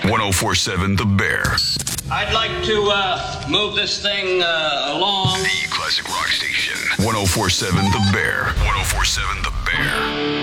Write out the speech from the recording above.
1047 The Bear. I'd like to move this thing along. The classic rock station. 1047 The Bear. 1047 The Bear.